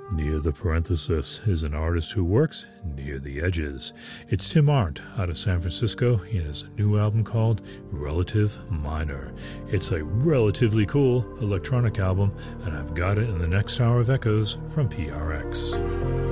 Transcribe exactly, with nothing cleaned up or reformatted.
Near the Parenthesis is an artist who works near the edges. It's Tim Arndt out of San Francisco in his new album called Relative Minor. It's a relatively cool electronic album, and I've got it in the next hour of Echoes from P R X.